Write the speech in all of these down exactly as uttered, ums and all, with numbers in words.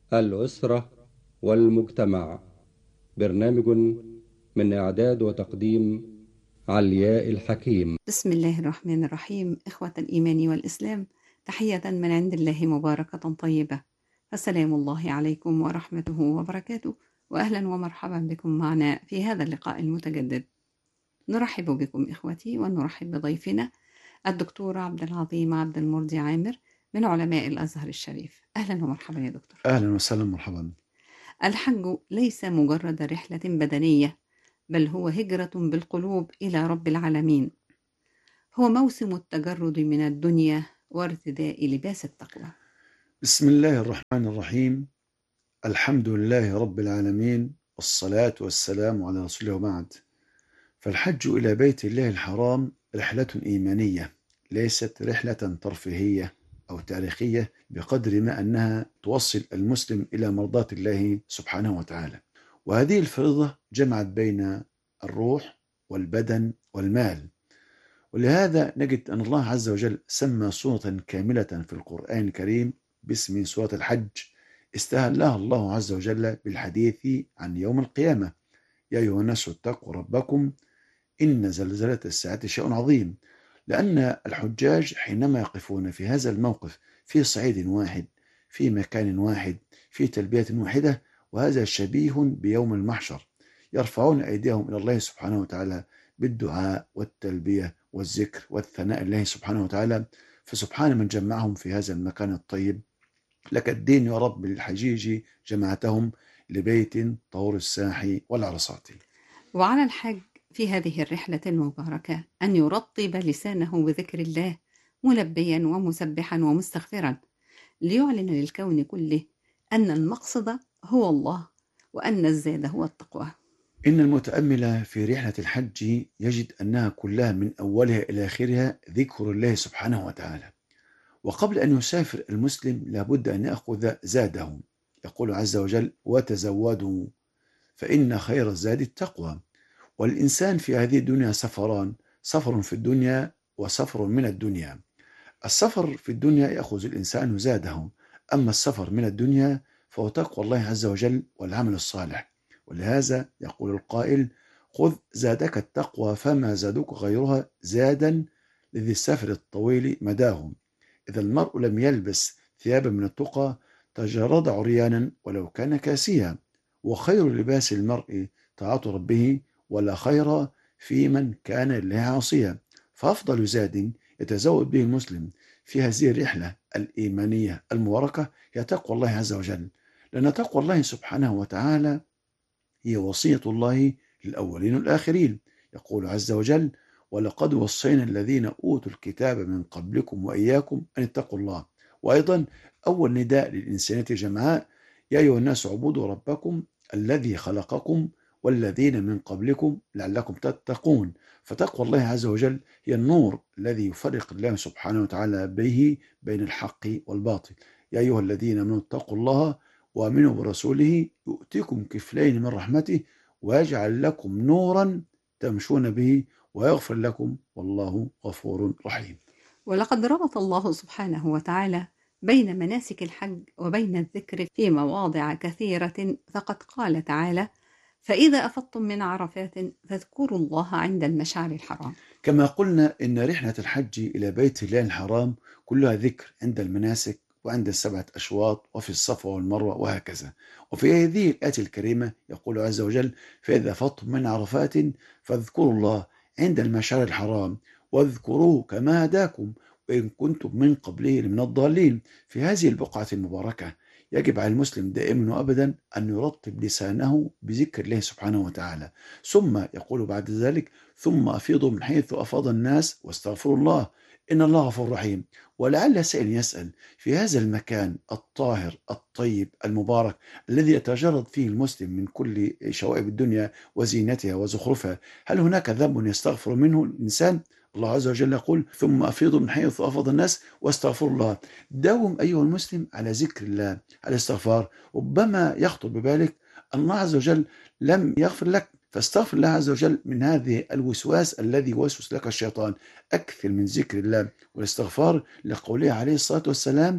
الأسرة والمجتمع. برنامج من إعداد وتقديم علياء الحكيم. بسم الله الرحمن الرحيم. إخوة الإيمان والإسلام، تحية من عند الله مباركة طيبة، فسلام الله عليكم ورحمته وبركاته، وأهلا ومرحبا بكم معنا في هذا اللقاء المتجدد. نرحب بكم إخوتي، ونرحب بضيفنا الدكتور عبد العظيم عبد المرضي عامر من علماء الأزهر الشريف. أهلا ومرحبا يا دكتور. أهلا وسهلا مرحبا. الحج ليس مجرد رحلة بدنية، بل هو هجرة بالقلوب إلى رب العالمين. هو موسم التجرد من الدنيا وارتداء لباس التقوى. بسم الله الرحمن الرحيم. الحمد لله رب العالمين، والصلاة والسلام على رسول الله وبعد. فالحج إلى بيت الله الحرام رحلة إيمانية، ليست رحلة ترفيهية أو تاريخية، بقدر ما أنها توصل المسلم إلى مرضاة الله سبحانه وتعالى. وهذه الفريضة جمعت بين الروح والبدن والمال، ولهذا نجد أن الله عز وجل سمى سورة كاملة في القرآن الكريم باسم سورة الحج، استهلها الله عز وجل بالحديث عن يوم القيامة: يا أيها الناس اتقوا ربكم إن زلزلة الساعة شيء عظيم. لأن الحجاج حينما يقفون في هذا الموقف في صعيد واحد، في مكان واحد، في تلبية واحدة، وهذا شبيه بيوم المحشر، يرفعون أيديهم إلى الله سبحانه وتعالى بالدعاء والتلبية والذكر والثناء لله سبحانه وتعالى. فسبحان من جمعهم في هذا المكان الطيب. لك الدين يا رب للحجيج جمعتهم لبيت طور الساحي والعرصات. وعلى الحاج في هذه الرحلة المباركة أن يرطب لسانه بذكر الله، ملبيا ومسبحا ومستغفرا، ليعلن للكون كله أن المقصد هو الله، وأن الزاد هو التقوى. إن المتأمل في رحلة الحج يجد أنها كلها من أولها إلى آخرها ذكر الله سبحانه وتعالى. وقبل أن يسافر المسلم لابد أن يأخذ زاده. يقول عز وجل: وتزودوا فإن خير الزاد التقوى. والإنسان في هذه الدنيا سفران: سفر في الدنيا وسفر من الدنيا. السفر في الدنيا يأخذ الإنسان زاده، أما السفر من الدنيا فهو تقوى الله عز وجل والعمل الصالح. ولهذا يقول القائل: خذ زادك التقوى فما زادك غيرها زادا لذي السفر الطويل مداه. إذا المرء لم يلبس ثيابا من التقى تجرد عريانا ولو كان كاسيا. وخير لباس المرء طاعة ربه، ولا خير في من كان لله عاصيا. فأفضل زاد يتزود به المسلم في هذه الرحلة الإيمانية المباركة هي تقوى الله عز وجل، لأن تقوى الله سبحانه وتعالى هي وصية الله للأولين والآخرين. يقول عز وجل: ولقد وصينا الذين أوتوا الكتاب من قبلكم وإياكم أن اتقوا الله. وأيضا أول نداء للإنسانية جمعاء: يا أيها الناس اعبدوا ربكم الذي خلقكم والذين من قبلكم لعلكم تتقون. فتقوى الله عز وجل هي النور الذي يفرق الله سبحانه وتعالى به بين الحق والباطل. يا أيها الذين آمنوا اتقوا الله وآمنوا برسوله يؤتكم كفلين من رحمته ويجعل لكم نورا تمشون به ويغفر لكم والله غفور رحيم. ولقد ربط الله سبحانه وتعالى بين مناسك الحج وبين الذكر في مواضع كثيرة، فقد قال تعالى: فإذا أفضتم من عرفات فاذكروا الله عند المشعر الحرام. كما قلنا إن رحلة الحج إلى بيت الله الحرام كلها ذكر عند المناسك وعند السبعة أشواط وفي الصفا والمروة وهكذا. وفي هذه الآية الكريمة يقول عز وجل: فإذا أفضتم من عرفات فاذكروا الله عند المشعر الحرام واذكروه كما هداكم وإن كنتم من قبله من الضالين. في هذه البقعة المباركة يجب على المسلم دائما وأبدا أن يرطب لسانه بذكر الله سبحانه وتعالى. ثم يقول بعد ذلك: ثم أفيضوا من حيث أفاض الناس واستغفروا الله إن الله غفور رحيم. ولعل سائل يسأل: في هذا المكان الطاهر الطيب المبارك الذي يتجرد فيه المسلم من كل شوائب الدنيا وزينتها وزخرفها، هل هناك ذنب يستغفر منه الإنسان؟ الله عز وجل يقول: ثم أفيضوا من حيث أفاض الناس واستغفروا الله. داوم أيها المسلم على ذكر الله، على الاستغفار. ربما يخطر ببالك أن الله عز وجل لم يغفر لك، فاستغفر الله عز وجل من هذه الوسواس الذي يوسوس لك الشيطان. أكثر من ذكر الله والاستغفار، لقوله عليه الصلاة والسلام: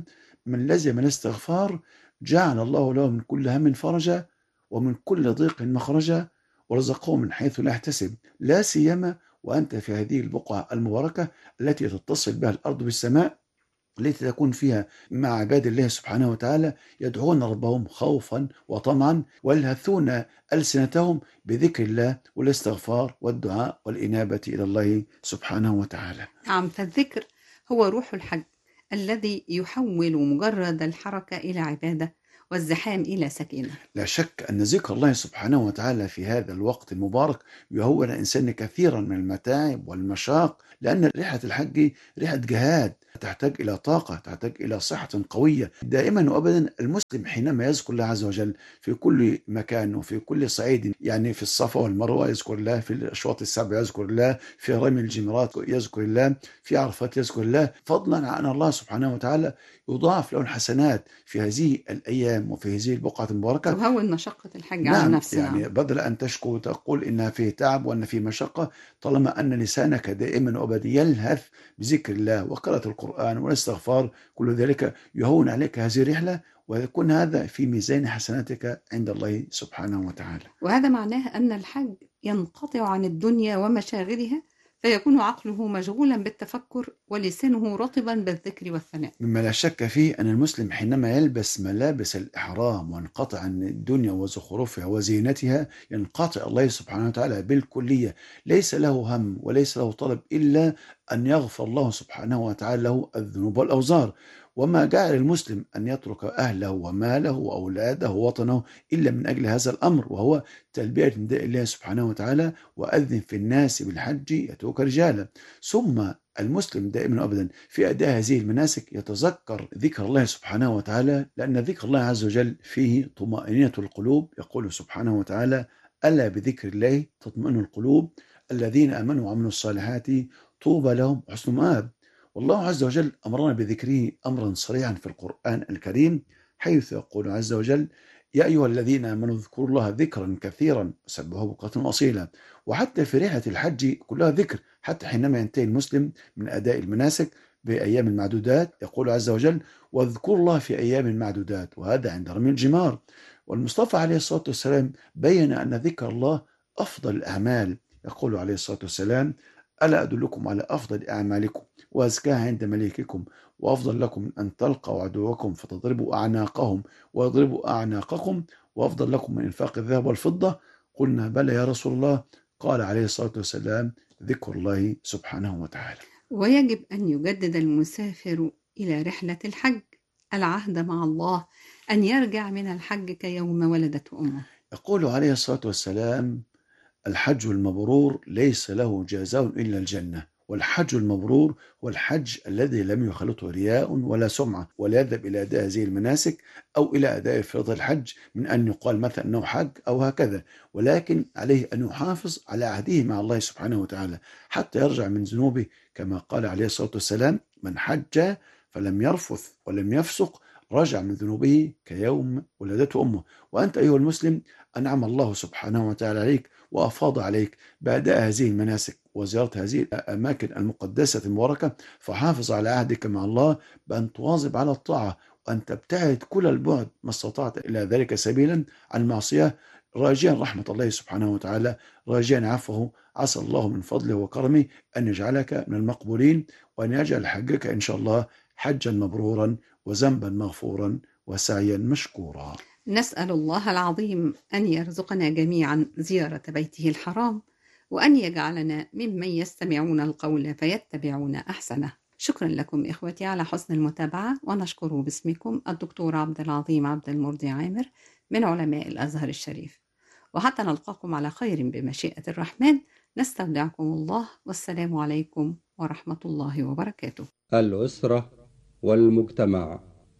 من لزم الاستغفار جعل الله له من كل هم فرجا ومن كل ضيق مخرجا ورزقه من حيث لا يحتسب، لا سيما وأنت في هذه البقعة المباركة التي تتصل بها الأرض بالسماء، التي تكون فيها مع عباد الله سبحانه وتعالى يدعون ربهم خوفا وطمعا ويلهثون ألسنتهم بذكر الله والاستغفار والدعاء والإنابة إلى الله سبحانه وتعالى. نعم، فالذكر هو روح الحج الذي يحول مجرد الحركة إلى عبادة والزحام إلى سكينة. لا شك أن ذكر الله سبحانه وتعالى في هذا الوقت المبارك يهون الإنسان كثيرا من المتاعب والمشاق، لأن رحلة الحج رحلة جهاد تحتاج إلى طاقة، تحتاج إلى صحة قوية. دائما وأبدا المسلم حينما يذكر الله عز وجل في كل مكان وفي كل صعيد، يعني في الصفا والمروة يذكر الله، في الأشواط السبع يذكر الله، في رمي الجمرات يذكر الله، في عرفات يذكر الله، فضلا عن الله سبحانه وتعالى يضاعف له الحسنات في هذه الأيام وفي هذه البقعة المباركة. تهون مشقة الحج نعم على نفسنا. يعني بدل أن تشكو وتقول إنها فيه تعب وأن فيه مشقة، طالما أن لسانك دائما وأبدا يلهث بذكر الله وقراءة القرآن والاستغفار، كل ذلك يهون عليك هذه الرحلة ويكون هذا في ميزان حسناتك عند الله سبحانه وتعالى. وهذا معناه أن الحج ينقطع عن الدنيا ومشاغلها، فيكون عقله مشغولا بالتفكر ولسانه رطبا بالذكر والثناء. مما لا شك فيه أن المسلم حينما يلبس ملابس الإحرام وينقطع عن الدنيا وزخرفها وزينتها ينقطع الله سبحانه وتعالى بالكلية، ليس له هم وليس له طلب إلا أن يغفر الله سبحانه وتعالى له الذنوب والأوزار. وما جعل المسلم أن يترك أهله وماله وأولاده ووطنه إلا من أجل هذا الأمر، وهو تلبية نداء الله سبحانه وتعالى وأذن في الناس بالحج يأتوك رجالا. ثم المسلم دائما وأبدا في أداء هذه المناسك يتذكر ذكر الله سبحانه وتعالى، لأن ذكر الله عز وجل فيه طمأنينة القلوب. يقول سبحانه وتعالى: ألا بذكر الله تطمئن القلوب الذين آمنوا وعملوا الصالحات طوبى لهم حسن مآب. والله عز وجل أمرنا بذكره أمرا صريحا في القرآن الكريم، حيث يقول عز وجل: يا أيها الذين آمنوا اذكروا الله ذكرا كثيرا وسبحوه بكرة وأصيلا. وحتى في رحلة الحج كلها ذكر، حتى حينما ينتهي المسلم من أداء المناسك بأيام المعدودات يقول عز وجل: واذكروا الله في أيام معدودات، وهذا عند رمي الجمار. والمصطفى عليه الصلاة والسلام بين أن ذكر الله أفضل الأعمال، يقول عليه الصلاة والسلام: ألا أدلكم على أفضل أعمالكم وأزكاها عند مليككم وأفضل لكم من أن تلقوا عدوكم فتضربوا أعناقهم ويضربوا أعناقكم وأفضل لكم من إنفاق الذهب والفضة؟ قلنا: بلى يا رسول الله. قال عليه الصلاة والسلام: ذكر الله سبحانه وتعالى. ويجب أن يجدد المسافر إلى رحلة الحج العهد مع الله أن يرجع من الحج كيوم ولدته أمه. يقول عليه الصلاة والسلام: الحج المبرور ليس له جزاء إلا الجنة. والحج المبرور هو الحج الذي لم يخلطه رياء ولا سمعة، ولا يذهب إلى أداء هذه المناسك أو إلى أداء فرض الحج من أن يقال مثلا أنه حج أو هكذا، ولكن عليه أن يحافظ على عهده مع الله سبحانه وتعالى حتى يرجع من ذنوبه، كما قال عليه الصلاة والسلام: من حج فلم يرفث ولم يفسق رجع من ذنوبه كيوم ولدته أمه. وأنت أيها المسلم أنعم الله سبحانه وتعالى عليك وأفاض عليك بأداء هذه المناسك وزيارة هذه الأماكن المقدسة المباركة، فحافظ على عهدك مع الله بأن تواظب على الطاعة وأن تبتعد كل البعد ما استطعت إلى ذلك سبيلا عن المعصية، راجيا رحمة الله سبحانه وتعالى، راجيا عفوه. عسى الله من فضله وكرمه أن يجعلك من المقبولين، وأن يجعل حجك إن شاء الله حجا مبرورا وذنبا مغفورا وسعيا مشكورا. نسأل الله العظيم أن يرزقنا جميعا زيارة بيته الحرام، وأن يجعلنا ممن يستمعون القول فيتبعون أحسنه. شكرا لكم إخوتي على حسن المتابعة، ونشكر باسمكم الدكتور عبد العظيم عبد المرضي عامر من علماء الأزهر الشريف. وحتى نلقاكم على خير بمشيئة الرحمن، نستودعكم الله، والسلام عليكم ورحمة الله وبركاته. الأسرة والمجتمع،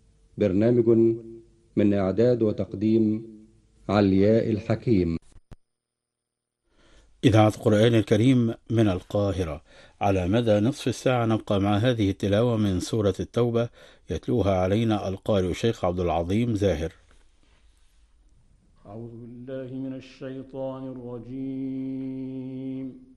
برنامج من إعداد وتقديم علياء الحكيم. إذاعة القرآن الكريم من القاهرة. على مدى نصف الساعة نبقى مع هذه التلاوة من سورة التوبة، يتلوها علينا القارئ الشيخ عبد العظيم زاهر. أعوذ بالله من الشيطان الرجيم.